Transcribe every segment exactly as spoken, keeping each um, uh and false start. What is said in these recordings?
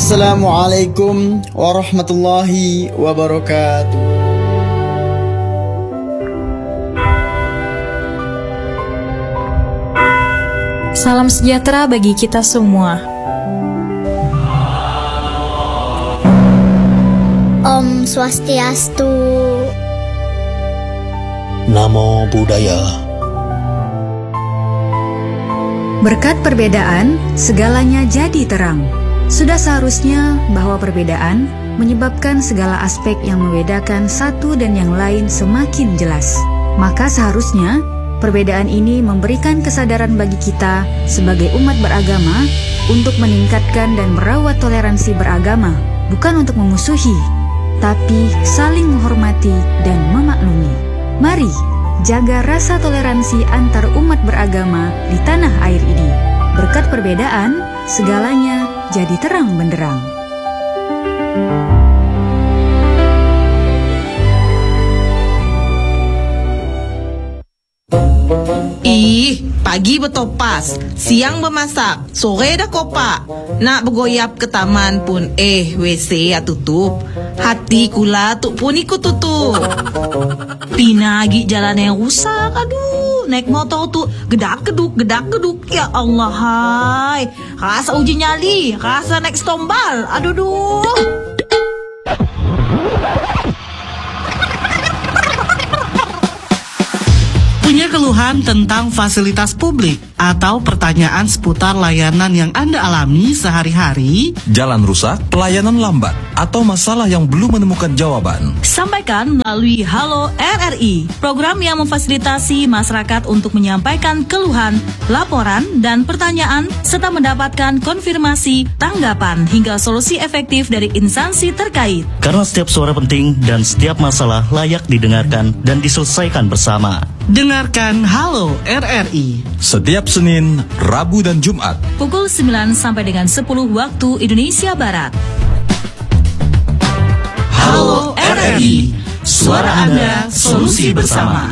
Assalamualaikum warahmatullahi wabarakatuh. Salam sejahtera bagi kita semua. Om Swastiastu. Namo Buddhaya. Berkat perbedaan, segalanya jadi terang. Sudah seharusnya bahwa perbedaan menyebabkan segala aspek yang membedakan satu dan yang lain semakin jelas. Maka seharusnya perbedaan ini memberikan kesadaran bagi kita sebagai umat beragama untuk meningkatkan dan merawat toleransi beragama, bukan untuk memusuhi, tapi saling menghormati dan memaklumi. Mari jaga rasa toleransi antar umat beragama di tanah air ini. Berkat perbedaan, segalanya jadi terang benderang. Ih, pagi betopas, siang bemasak, sore dah kopak. Nak bergoyap ke taman pun eh W C ya tutup. Hati kula tu pun ikut tutup. Pinagi jalan yang rusak, aduh. Naik motor tu gedak geduk gedak geduk. Ya Allah, hai. Rasa uji nyali, rasa naik stombal. Aduh duh. Punya keluhan tentang fasilitas publik atau pertanyaan seputar layanan yang Anda alami sehari-hari? Jalan rusak, pelayanan lambat, atau masalah yang belum menemukan jawaban? Sampaikan melalui Halo R R I, program yang memfasilitasi masyarakat untuk menyampaikan keluhan, laporan, dan pertanyaan, serta mendapatkan konfirmasi, tanggapan, hingga solusi efektif dari instansi terkait. Karena setiap suara penting dan setiap masalah layak didengarkan dan diselesaikan bersama. Dengarkan Halo R R I setiap Senin, Rabu, dan Jumat pukul sembilan sampai dengan sepuluh waktu Indonesia Barat. Halo R R I, suara Anda, solusi bersama.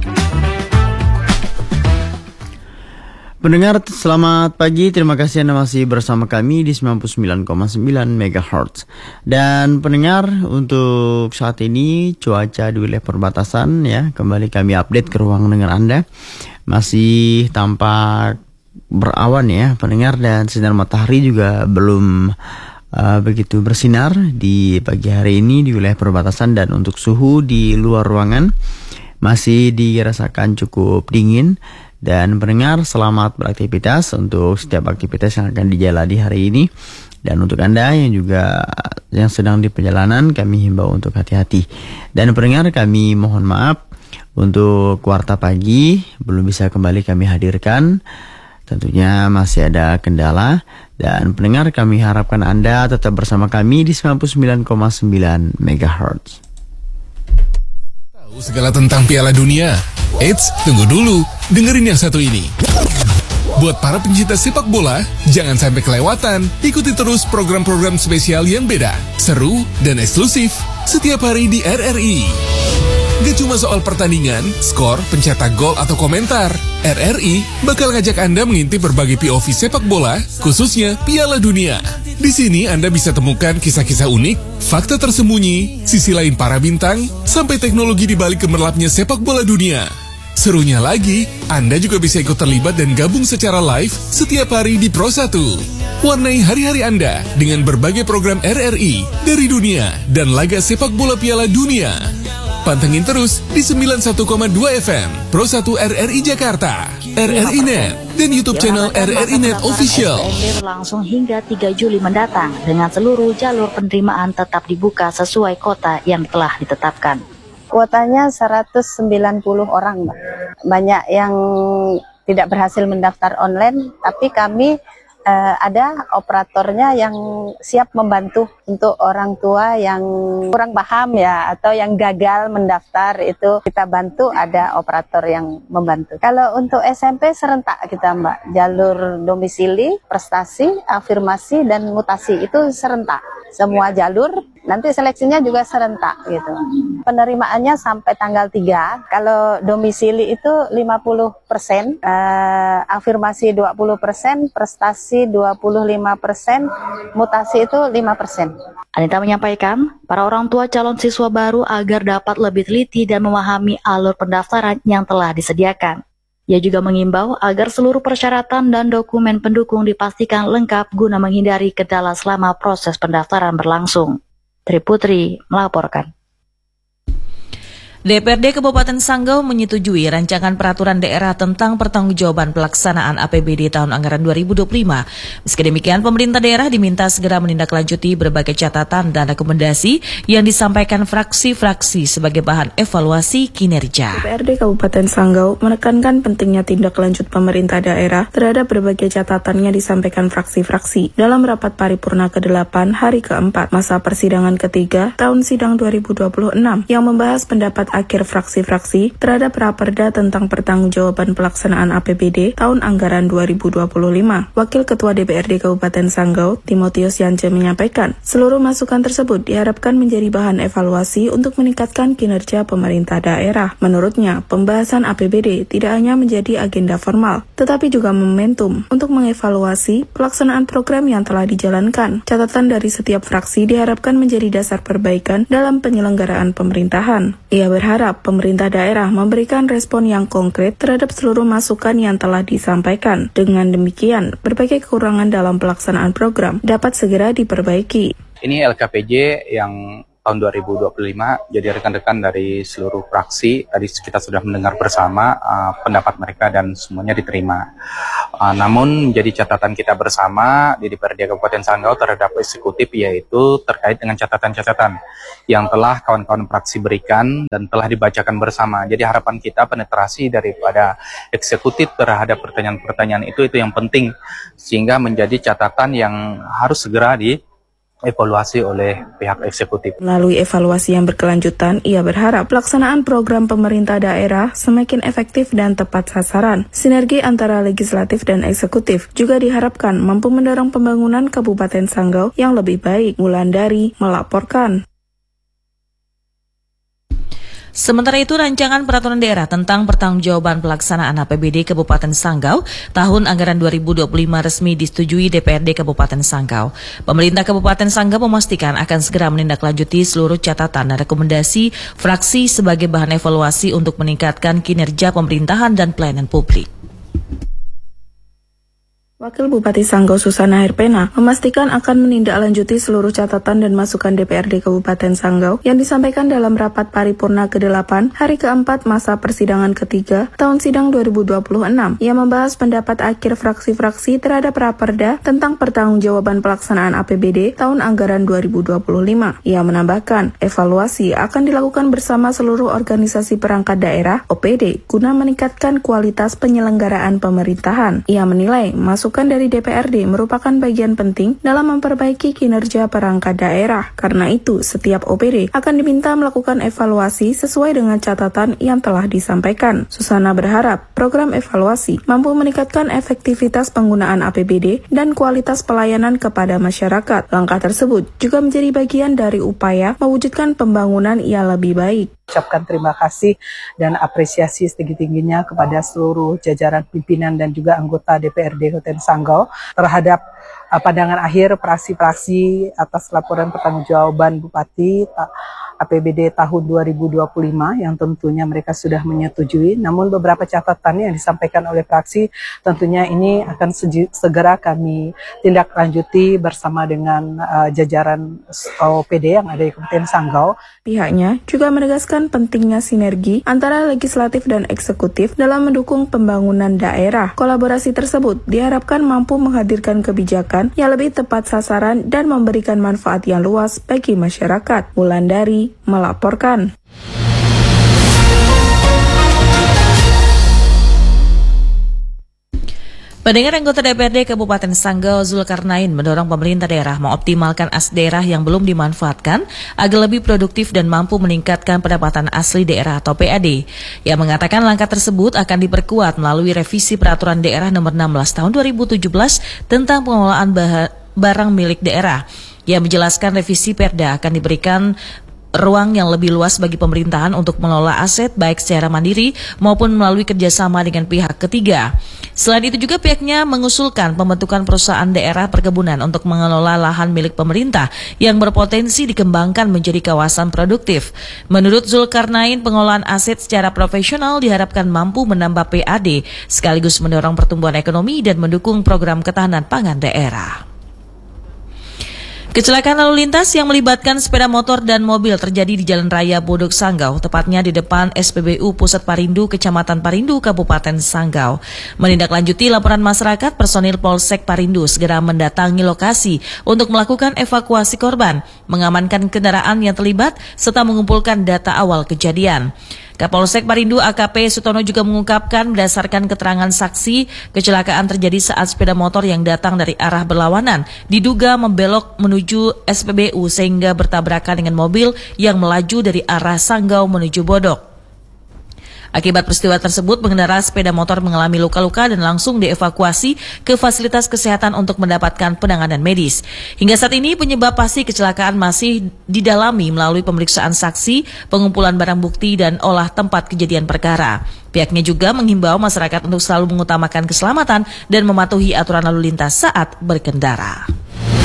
Pendengar, selamat pagi. Terima kasih Anda masih bersama kami di sembilan puluh sembilan koma sembilan megahertz. Dan pendengar, untuk saat ini cuaca di wilayah perbatasan ya, kembali kami update ke ruang dengar Anda. Masih tampak berawan ya pendengar, dan sinar matahari juga belum uh, begitu bersinar di pagi hari ini di wilayah perbatasan. Dan untuk suhu di luar ruangan masih dirasakan cukup dingin. Dan pendengar, selamat beraktivitas untuk setiap aktivitas yang akan dijalani hari ini. Dan untuk Anda yang juga yang sedang di perjalanan, kami himbau untuk hati-hati. Dan pendengar, kami mohon maaf untuk Warta Pagi belum bisa kembali kami hadirkan. Tentunya masih ada kendala. Dan pendengar, kami harapkan Anda tetap bersama kami di sembilan puluh sembilan koma sembilan megahertz. Tahu segala tentang Piala Dunia? Eits, tunggu dulu. Dengerin yang satu ini. Buat para pencinta sepak bola, jangan sampai kelewatan. Ikuti terus program-program spesial yang beda, seru, dan eksklusif setiap hari di R R I. Gak cuma soal pertandingan, skor, pencetak gol, atau komentar. R R I bakal ngajak Anda mengintip berbagai P O V sepak bola, khususnya Piala Dunia. Di sini Anda bisa temukan kisah-kisah unik, fakta tersembunyi, sisi lain para bintang, sampai teknologi di balik gemerlapnya sepak bola dunia. Serunya lagi, Anda juga bisa ikut terlibat dan gabung secara live setiap hari di Pro satu. Warnai hari-hari Anda dengan berbagai program R R I dari dunia dan laga sepak bola Piala Dunia. Pantengin terus di sembilan puluh satu koma dua F M Pro satu R R I Jakarta, R R I Net, dan YouTube channel R R I Net Official. S B M berlangsung hingga tiga Juli mendatang dengan seluruh jalur penerimaan tetap dibuka sesuai kota yang telah ditetapkan. Kuotanya seratus sembilan puluh orang, Mbak. Banyak yang tidak berhasil mendaftar online, tapi kami uh, ada operatornya yang siap membantu untuk orang tua yang kurang paham ya, atau yang gagal mendaftar, itu kita bantu, ada operator yang membantu. Kalau untuk S M P serentak kita, Mbak, jalur domisili, prestasi, afirmasi, dan mutasi itu serentak. Semua jalur Nanti seleksinya juga serentak gitu. Penerimaannya sampai tanggal tiga. Kalau domisili itu lima puluh persen, eh, afirmasi dua puluh persen, prestasi dua puluh lima persen, mutasi itu lima persen. Anita menyampaikan, para orang tua calon siswa baru agar dapat lebih teliti dan memahami alur pendaftaran yang telah disediakan. Ia juga mengimbau agar seluruh persyaratan dan dokumen pendukung dipastikan lengkap guna menghindari kendala selama proses pendaftaran berlangsung. Tri Putri melaporkan. D P R D Kabupaten Sanggau menyetujui rancangan peraturan daerah tentang pertanggungjawaban pelaksanaan A P B D tahun anggaran dua ribu dua puluh lima. Meski demikian, pemerintah daerah diminta segera menindaklanjuti berbagai catatan dan rekomendasi yang disampaikan fraksi-fraksi sebagai bahan evaluasi kinerja. D P R D Kabupaten Sanggau menekankan pentingnya tindak lanjut pemerintah daerah terhadap berbagai catatan yang disampaikan fraksi-fraksi dalam rapat paripurna kedelapan hari keempat masa persidangan ketiga tahun sidang dua ribu dua puluh enam yang membahas pendapat akhir fraksi-fraksi terhadap Raperda tentang pertanggungjawaban pelaksanaan A P B D tahun anggaran dua ribu dua puluh lima. Wakil Ketua D P R D Kabupaten Sanggau, Timotius Yance menyampaikan, seluruh masukan tersebut diharapkan menjadi bahan evaluasi untuk meningkatkan kinerja pemerintah daerah. Menurutnya, pembahasan A P B D tidak hanya menjadi agenda formal, tetapi juga momentum untuk mengevaluasi pelaksanaan program yang telah dijalankan. Catatan dari setiap fraksi diharapkan menjadi dasar perbaikan dalam penyelenggaraan pemerintahan. Ia berharap pemerintah daerah memberikan respon yang konkret terhadap seluruh masukan yang telah disampaikan. Dengan demikian, berbagai kekurangan dalam pelaksanaan program dapat segera diperbaiki. Ini L K P J yang tahun dua ribu dua puluh lima, jadi rekan-rekan dari seluruh fraksi, tadi kita sudah mendengar bersama uh, pendapat mereka dan semuanya diterima. Uh, namun menjadi catatan kita bersama di D P R D Kabupaten Sanggau terhadap eksekutif yaitu terkait dengan catatan-catatan yang telah kawan-kawan fraksi berikan dan telah dibacakan bersama. Jadi harapan kita penetrasi daripada eksekutif terhadap pertanyaan-pertanyaan itu itu yang penting sehingga menjadi catatan yang harus segera di evaluasi oleh pihak eksekutif. Melalui evaluasi yang berkelanjutan, ia berharap pelaksanaan program pemerintah daerah semakin efektif dan tepat sasaran. Sinergi antara legislatif dan eksekutif juga diharapkan mampu mendorong pembangunan Kabupaten Sanggau yang lebih baik. Wulandari melaporkan. Sementara itu, rancangan peraturan daerah tentang pertanggungjawaban pelaksanaan A P B D Kabupaten Sanggau tahun anggaran dua ribu dua puluh lima resmi disetujui D P R D Kabupaten Sanggau. Pemerintah Kabupaten Sanggau memastikan akan segera menindaklanjuti seluruh catatan dan rekomendasi fraksi sebagai bahan evaluasi untuk meningkatkan kinerja pemerintahan dan pelayanan publik. Wakil Bupati Sanggau Susana Herpena memastikan akan menindaklanjuti seluruh catatan dan masukan D P R D Kabupaten Sanggau yang disampaikan dalam rapat paripurna kedelapan hari keempat masa persidangan ketiga tahun sidang dua ribu dua puluh enam yang membahas pendapat akhir fraksi-fraksi terhadap Raperda tentang pertanggungjawaban pelaksanaan A P B D tahun anggaran dua ribu dua puluh lima. Ia menambahkan, evaluasi akan dilakukan bersama seluruh organisasi perangkat daerah O P D guna meningkatkan kualitas penyelenggaraan pemerintahan. Ia menilai masuk Masukan dari D P R D merupakan bagian penting dalam memperbaiki kinerja perangkat daerah. Karena itu, setiap O P D akan diminta melakukan evaluasi sesuai dengan catatan yang telah disampaikan. Susana berharap program evaluasi mampu meningkatkan efektivitas penggunaan A P B D dan kualitas pelayanan kepada masyarakat. Langkah tersebut juga menjadi bagian dari upaya mewujudkan pembangunan yang lebih baik. Ucapkan terima kasih dan apresiasi setinggi-tingginya kepada seluruh jajaran pimpinan dan juga anggota D P R D Kabupaten Sanggau terhadap uh, pandangan akhir praksi-praksi atas laporan pertanggungjawaban Bupati A P B D tahun dua ribu dua puluh lima yang tentunya mereka sudah menyetujui. Namun beberapa catatan yang disampaikan oleh fraksi tentunya ini akan segera kami tindak lanjuti bersama dengan uh, jajaran O P D yang ada di Kabupaten Sanggau. Pihaknya juga menegaskan pentingnya sinergi antara legislatif dan eksekutif dalam mendukung pembangunan daerah. Kolaborasi tersebut diharapkan mampu menghadirkan kebijakan yang lebih tepat sasaran dan memberikan manfaat yang luas bagi masyarakat. Wulandari melaporkan. Pendengar, anggota D P R D Kabupaten Sanggau Zulkarnain mendorong pemerintah daerah mengoptimalkan as daerah yang belum dimanfaatkan agar lebih produktif dan mampu meningkatkan pendapatan asli daerah atau P A D. Ia mengatakan langkah tersebut akan diperkuat melalui revisi Peraturan Daerah Nomor enam belas Tahun dua ribu tujuh belas tentang pengelolaan barang milik daerah. Ia menjelaskan revisi Perda akan diberikan ruang yang lebih luas bagi pemerintahan untuk mengelola aset baik secara mandiri maupun melalui kerjasama dengan pihak ketiga. Selain itu juga pihaknya mengusulkan pembentukan perusahaan daerah perkebunan untuk mengelola lahan milik pemerintah yang berpotensi dikembangkan menjadi kawasan produktif. Menurut Zulkarnain, pengelolaan aset secara profesional diharapkan mampu menambah P A D sekaligus mendorong pertumbuhan ekonomi dan mendukung program ketahanan pangan daerah. Kecelakaan lalu lintas yang melibatkan sepeda motor dan mobil terjadi di Jalan Raya Bodok Sanggau, tepatnya di depan S P B U Pusat Parindu, Kecamatan Parindu, Kabupaten Sanggau. Menindaklanjuti laporan masyarakat, personil Polsek Parindu segera mendatangi lokasi untuk melakukan evakuasi korban, mengamankan kendaraan yang terlibat, serta mengumpulkan data awal kejadian. Kapolsek Parindu A K P Sutono juga mengungkapkan berdasarkan keterangan saksi, kecelakaan terjadi saat sepeda motor yang datang dari arah berlawanan diduga membelok menuju S P B U sehingga bertabrakan dengan mobil yang melaju dari arah Sanggau menuju Bodok. Akibat peristiwa tersebut, pengendara sepeda motor mengalami luka-luka dan langsung dievakuasi ke fasilitas kesehatan untuk mendapatkan penanganan medis. Hingga saat ini penyebab pasti kecelakaan masih didalami melalui pemeriksaan saksi, pengumpulan barang bukti, dan olah tempat kejadian perkara. Pihaknya juga menghimbau masyarakat untuk selalu mengutamakan keselamatan dan mematuhi aturan lalu lintas saat berkendara.